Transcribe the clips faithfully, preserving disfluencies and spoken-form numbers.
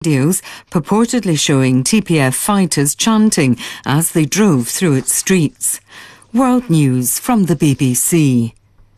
Videos purportedly showing T P F fighters chanting as they drove through its streets. World News from the B B C.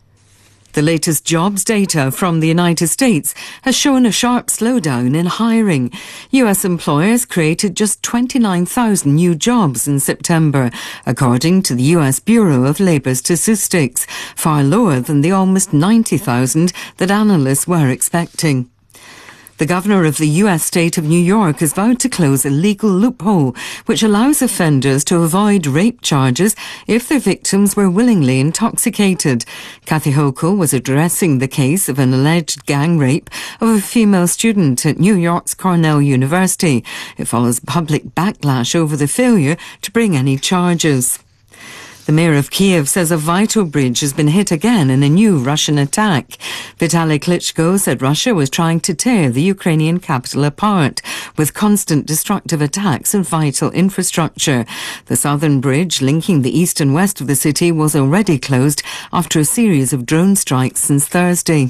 The latest jobs data from the United States has shown a sharp slowdown in hiring. U S employers created just twenty-nine thousand new jobs in September, according to the U S Bureau of Labor Statistics, far lower than the almost ninety thousand that analysts were expecting. The governor of the U S state of New York has vowed to close a legal loophole which allows offenders to avoid rape charges if their victims were willingly intoxicated. Kathy Hochul was addressing the case of an alleged gang rape of a female student at New York's Cornell University. It follows public backlash over the failure to bring any charges. The mayor of Kiev says a vital bridge has been hit again in a new Russian attack. Vitaly Klitschko said Russia was trying to tear the Ukrainian capital apart with constant destructive attacks on vital infrastructure. The southern bridge linking the east and west of the city was already closed after a series of drone strikes since Thursday.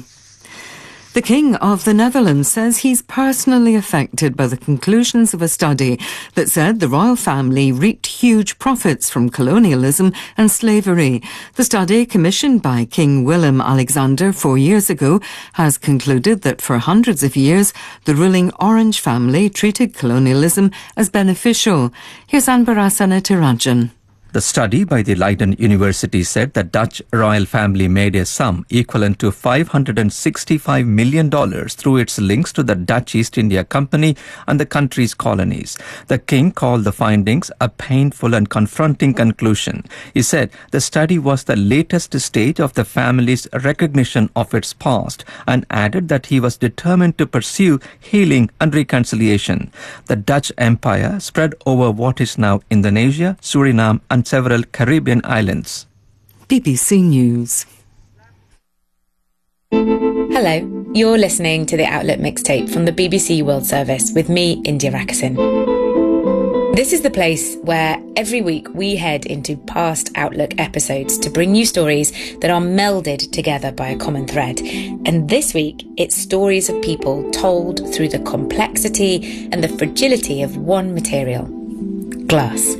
The King of the Netherlands says he's personally affected by the conclusions of a study that said the royal family reaped huge profits from colonialism and slavery. The study, commissioned by King Willem-Alexander four years ago, has concluded that for hundreds of years, the ruling Orange family treated colonialism as beneficial. Here's Anbara Sanatirajan. The study by the Leiden University said the Dutch royal family made a sum equivalent to five hundred sixty-five million dollars through its links to the Dutch East India Company and the country's colonies. The king called the findings a painful and confronting conclusion. He said the study was the latest stage of the family's recognition of its past and added that he was determined to pursue healing and reconciliation. The Dutch Empire spread over what is now Indonesia, Suriname and several Caribbean islands. B B C News. Hello, you're listening to the Outlook Mixtape from the B B C World Service with me, India Rakisson. This is the place where every week we head into past Outlook episodes to bring you stories that are melded together by a common thread. And this week, it's stories of people told through the complexity and the fragility of one material: glass.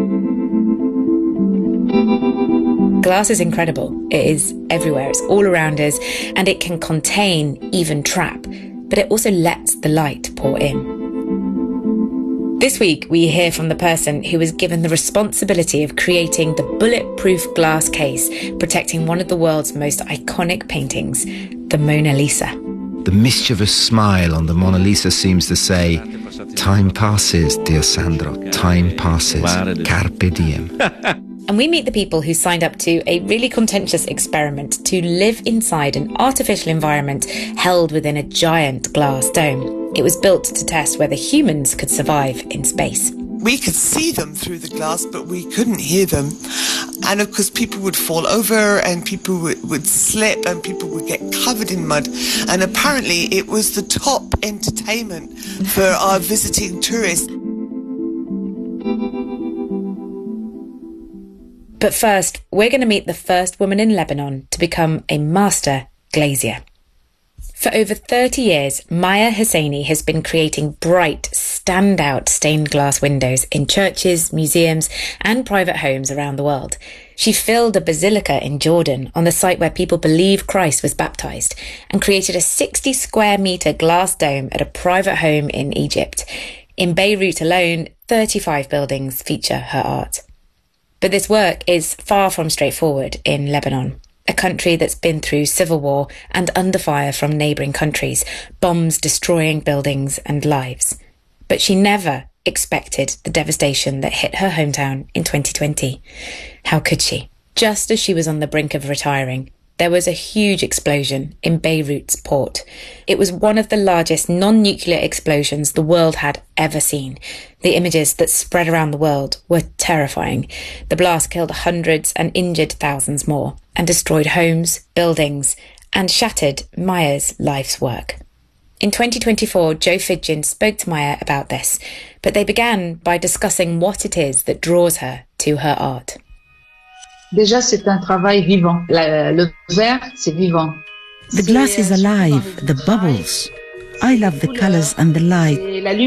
Glass is incredible. It is everywhere. It's all around us, and it can contain, even trap, but it also lets the light pour in. This week, we hear from the person who was given the responsibility of creating the bulletproof glass case protecting one of the world's most iconic paintings, the Mona Lisa. The mischievous smile on the Mona Lisa seems to say, "Time passes, dear Sandro, time passes, carpe diem." And we meet the people who signed up to a really contentious experiment to live inside an artificial environment held within a giant glass dome. It was built to test whether humans could survive in space. We could see them through the glass, but we couldn't hear them. And of course, people would fall over and people would, would slip and people would get covered in mud. And apparently it was the top entertainment for our visiting tourists. But first, we're going to meet the first woman in Lebanon to become a master glazier. For over thirty years, Maya Hosseini has been creating bright, standout stained glass windows in churches, museums and private homes around the world. She filled a basilica in Jordan on the site where people believe Christ was baptised and created a sixty square metre glass dome at a private home in Egypt. In Beirut alone, thirty-five buildings feature her art. But this work is far from straightforward in Lebanon, a country that's been through civil war and under fire from neighbouring countries, bombs destroying buildings and lives. But she never expected the devastation that hit her hometown in twenty twenty. How could she? Just as she was on the brink of retiring, there was a huge explosion in Beirut's port. It was one of the largest non-nuclear explosions the world had ever seen. The images that spread around the world were terrifying. The blast killed hundreds and injured thousands more, and destroyed homes, buildings, and shattered Maya's life's work. In twenty twenty-four, Joe Fidgen spoke to Maya about this, but they began by discussing what it is that draws her to her art. Déjà, c'est un travail vivant. La, le verre, c'est vivant. The glass is alive, the bubbles. I love the colors and the light.